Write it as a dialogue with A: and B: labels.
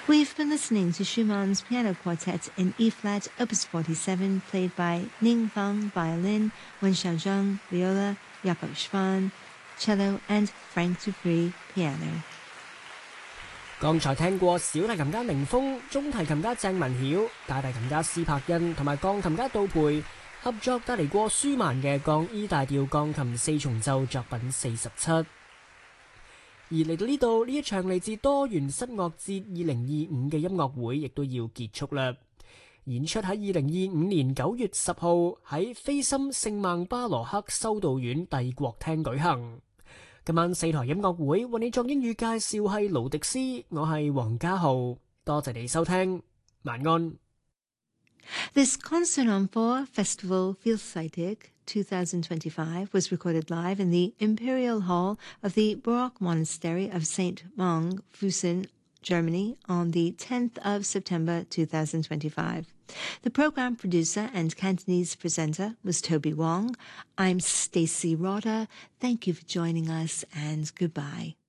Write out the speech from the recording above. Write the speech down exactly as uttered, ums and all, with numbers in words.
A: We've been listening to Schumann's Piano Quartet in E-flat, Opus forty-seven, played by Ning Fang, violin, Wen Xiaozheng, viola, Jakob Schwan, cello, and Frank Dupree, piano.
B: 剛才聽過小提琴家寧峰、中提琴家鄭文曉、大提琴家施柏恩同埋鋼琴家杜培合作帶嚟過舒曼嘅降 E 大調鋼琴四重奏作品四十七。而嚟到呢度，呢一場嚟自多元室樂節二零二五嘅音樂會亦都要結束啦。演出喺二零二五年九月十號喺菲森聖孟巴羅克修道院帝國廳舉行。今晚四台音樂會為你作英語介紹係勞迪斯，我係黃家豪，多謝你收聽，晚安。
A: This Concert on Four Festival Vielseitig twenty twenty-five was recorded live in the Imperial Hall of the Baroque Monastery of Saint Mong, Fusen, Germany on the tenth of September twenty twenty-five. The program producer and Cantonese presenter was Toby Wong. I'm Stacey Rotter. Thank you for joining us and goodbye.